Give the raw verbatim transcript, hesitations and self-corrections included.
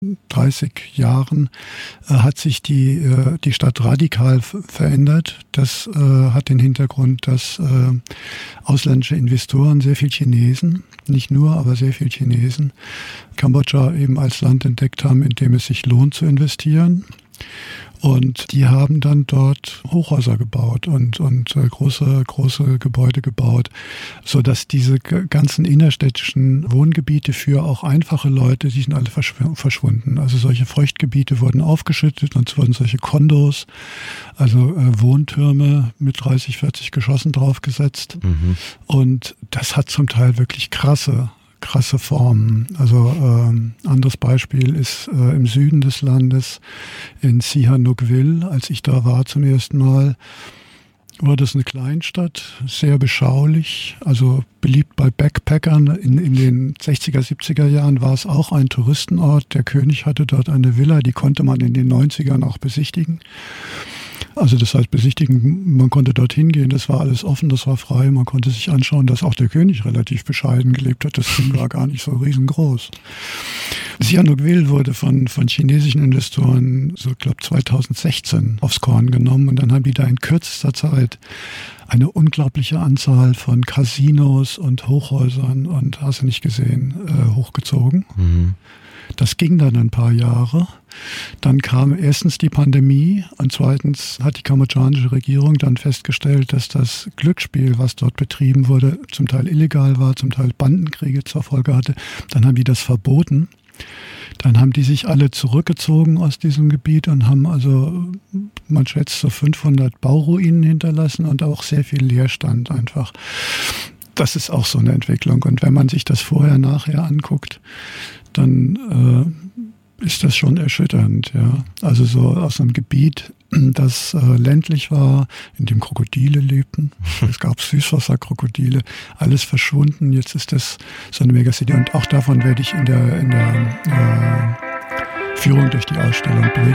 dreißig Jahren äh, hat sich die, äh, die Stadt radikal f- verändert. Das äh, hat den Hintergrund, dass äh, ausländische Investoren, sehr viel Chinesen, nicht nur, aber sehr viel Chinesen, Kambodscha eben als Land entdeckt haben, in dem es sich lohnt zu investieren. Und die haben dann dort Hochhäuser gebaut und, und äh, große, große Gebäude gebaut, sodass diese g- ganzen innerstädtischen Wohngebiete für auch einfache Leute, die sind alle verschw- verschwunden. Also solche Feuchtgebiete wurden aufgeschüttet und es wurden solche Kondos, also äh, Wohntürme mit dreißig, vierzig Geschossen draufgesetzt. Mhm. Und das hat zum Teil wirklich krasse krasse Formen. Also ähm, anderes Beispiel ist äh, im Süden des Landes, in Sihanoukville, als ich da war zum ersten Mal, war das eine Kleinstadt, sehr beschaulich, also beliebt bei Backpackern. In, in den sechziger, siebziger Jahren war es auch ein Touristenort. Der König hatte dort eine Villa, die konnte man in den neunzigern auch besichtigen. Also das heißt besichtigen, man konnte dorthin gehen, das war alles offen, das war frei, man konnte sich anschauen, dass auch der König relativ bescheiden gelebt hat, das Ding war gar nicht so riesengroß. Sihanoukville wurde von, von chinesischen Investoren, so ich glaube zweitausendsechzehn, aufs Korn genommen und dann haben die da in kürzester Zeit eine unglaubliche Anzahl von Casinos und Hochhäusern und hast du nicht gesehen, äh, hochgezogen. Mhm. Das ging dann ein paar Jahre. Dann kam erstens die Pandemie und zweitens hat die kambodschanische Regierung dann festgestellt, dass das Glücksspiel, was dort betrieben wurde, zum Teil illegal war, zum Teil Bandenkriege zur Folge hatte. Dann haben die das verboten. Dann haben die sich alle zurückgezogen aus diesem Gebiet und haben also, man schätzt, so fünfhundert Bauruinen hinterlassen und auch sehr viel Leerstand einfach. Das ist auch so eine Entwicklung. Und wenn man sich das vorher, nachher anguckt, dann äh, ist das schon erschütternd. Ja. Also so aus einem Gebiet, das äh, ländlich war, in dem Krokodile lebten. Es gab Süßwasserkrokodile, alles verschwunden. Jetzt ist das so eine Megacity. Und auch davon werde ich in der, in der äh, Führung durch die Ausstellung berichten.